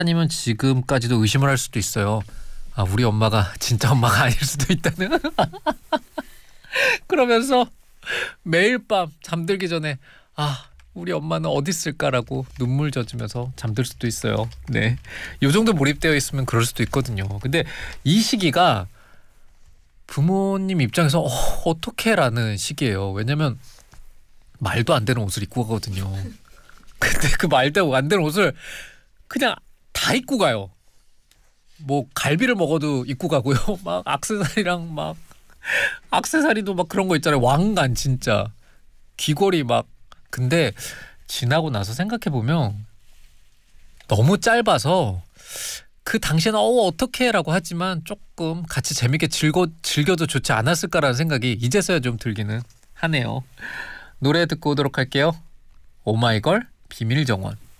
아니면 지금까지도 의심을 할 수도 있어요. 아, 우리 엄마가 진짜 엄마가 아닐 수도 있다는. 그러면서 매일 밤 잠들기 전에 아, 우리 엄마는 어디 있을까라고 눈물 져주면서 잠들 수도 있어요. 네, 요 정도 몰입되어 있으면 그럴 수도 있거든요. 근데 이 시기가 부모님 입장에서 어떡해라는 시기예요. 왜냐면 말도 안 되는 옷을 입고 가거든요. 근데 그 말도 안 되는 옷을 그냥 다 입고 가요. 뭐 갈비를 먹어도 입고 가고요. 막 액세서리랑 막 액세서리도 막 그런 거 있잖아요. 왕관 진짜 귀걸이 막. 근데 지나고 나서 생각해 보면 너무 짧아서 그 당시에는 어떡해라고 하지만 조금 같이 재밌게 즐겨도 좋지 않았을까라는 생각이 이제서야 좀 들기는 하네요. 노래 듣고 오도록 할게요. 오마이걸 비밀정원.